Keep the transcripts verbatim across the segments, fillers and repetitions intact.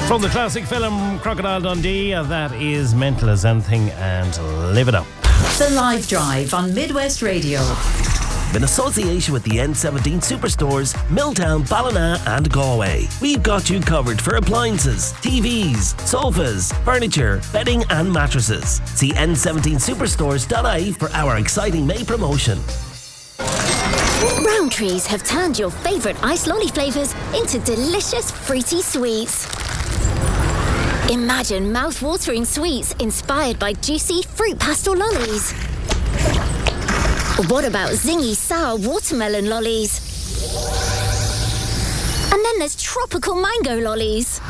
From the classic film Crocodile Dundee, uh, that is Mental as Anything and Live It Up. The Live Drive on Midwest Radio. In association with the N seventeen Superstores, Milltown, Ballina and Galway. We've got you covered for appliances, T Vs, sofas, furniture, bedding and mattresses. See N seventeen superstores dot I E for our exciting May promotion. Rowntrees have turned your favourite ice lolly flavours into delicious fruity sweets. Imagine mouth-watering sweets inspired by juicy fruit pastel lollies. What about zingy sour watermelon lollies? And then there's tropical mango lollies.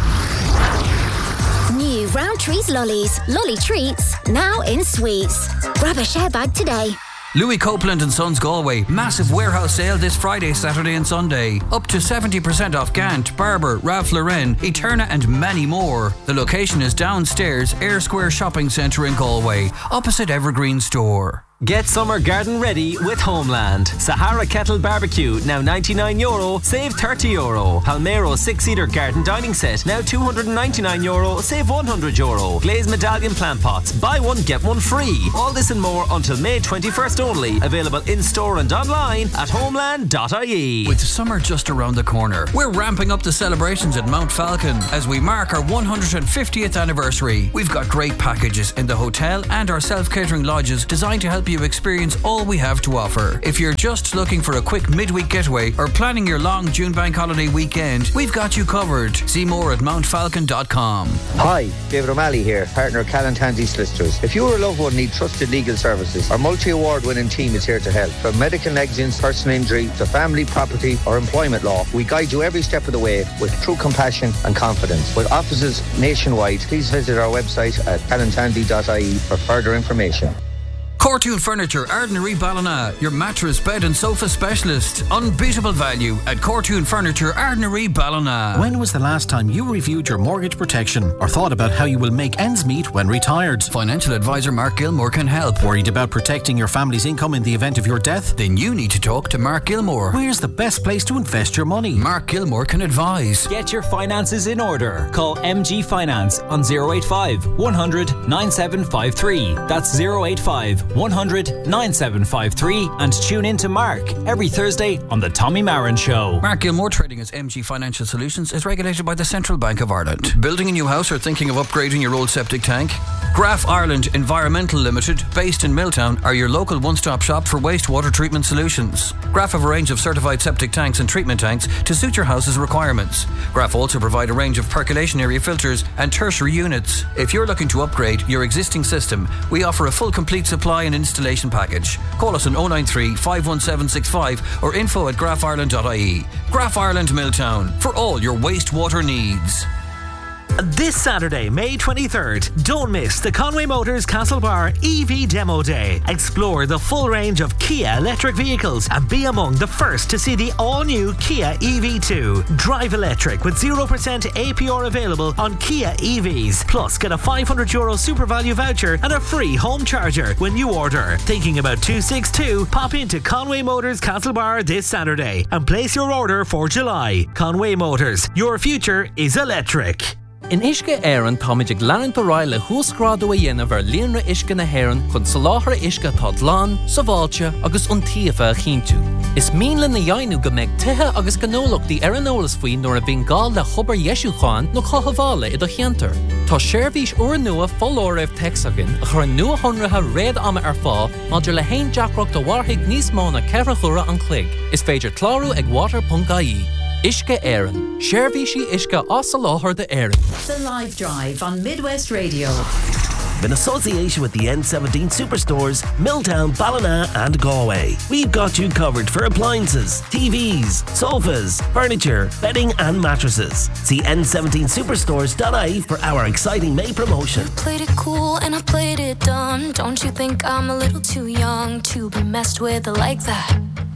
New Rowntrees lollies, lolly treats, now in sweets. Grab a share bag today. Louis Copeland and Sons Galway. Massive warehouse sale this Friday, Saturday and Sunday. Up to seventy percent off Gant, Barber, Ralph Lauren, Eterna and many more. The location is downstairs, Air Square Shopping Centre in Galway, opposite Evergreen Store. Get summer garden ready with Homeland. Sahara Kettle Barbecue, now ninety-nine euro, save thirty euro. Palmero six-seater garden dining set, now two hundred ninety-nine euro, save one hundred euro. Glazed medallion plant pots, buy one get one free. All this and more until May twenty-first only. Available in-store and online at homeland dot I E. With summer just around the corner, we're ramping up the celebrations at Mount Falcon as we mark our one hundred fiftieth anniversary. We've got great packages in the hotel and our self-catering lodges designed to help you experience all we have to offer. If you're just looking for a quick midweek getaway or planning your long June bank holiday weekend, we've got you covered. See more at mount falcon dot com. Hi, David O'Malley here, partner of Callan Tansey Solicitors. If you or a loved one need trusted legal services, our multi-award winning team is here to help. From medical negligence, personal injury to family, property or employment law, we guide you every step of the way with true compassion and confidence. With offices nationwide, please visit our website at callan tansey dot I E for further information. Cortoon Furniture, Ardnary Ballina, your mattress, bed and sofa specialist. Unbeatable value at Cortoon Furniture, Ardnary Ballina. When was the last time you reviewed your mortgage protection or thought about how you will make ends meet when retired? Financial advisor Mark Gilmore can help. Worried about protecting your family's income in the event of your death? Then you need to talk to Mark Gilmore. Where's the best place to invest your money? Mark Gilmore can advise. Get your finances in order. Call M G Finance on zero eight five, one hundred, nine seven five three. That's zero eight five, one hundred, nine seven five three, and tune in to Mark every Thursday on the Tommy Marin Show. Mark Gilmore, trading as M G Financial Solutions, is regulated by the Central Bank of Ireland. Building a new house or thinking of upgrading your old septic tank? Graf Ireland Environmental Limited, based in Milltown, are your local one-stop shop for wastewater treatment solutions. Graf have a range of certified septic tanks and treatment tanks to suit your house's requirements. Graf also provide a range of percolation area filters and tertiary units. If you're looking to upgrade your existing system, we offer a full complete supply and installation package. Call us on oh nine three, five one seven six five or info at graf ireland dot I E. Graf Ireland Milltown, for all your wastewater needs. This Saturday, May twenty-third, don't miss the Conway Motors Castlebar E V Demo Day. Explore the full range of Kia electric vehicles and be among the first to see the all-new Kia E V two. Drive electric with zero percent A P R available on Kia E Vs. Plus, get a five hundred euro super value voucher and a free home charger when you order. Thinking about two sixty-two? Pop into Conway Motors Castlebar this Saturday and place your order for July. Conway Motors, your future is electric. In Ishke Aaron, Tommy Glann Parai le Husgrado Yen of our Leonra Ishke na Heron, Consolahra Ishke Todlan, Savalcha, Agus Untiafa Hintu. Is Meanlin na Yainu Gameg Teha Agus Ganolok the Aranolas Fui nor a Bengal la Huber Yeshu Khan no Kohavala ido Hienter. Ta Shervish Uranua Folorev Texagan, a Haranua Honraha Red Ama Arfa, Modula Hain Jackrock the Warhig Nismona Kerachura on Clig, is Fager Claru Eg Water Pungai. Ishke Aaron. Shervishi Ishke Osalohar the Aaron. The Live Drive on Midwest Radio. In association with the N seventeen Superstores, Milltown, Ballina and Galway. We've got you covered for appliances, T Vs, sofas, furniture, bedding and mattresses. See N seventeen superstores dot I E for our exciting May promotion. I played it cool and I played it dumb. Don't you think I'm a little too young to be messed with like that?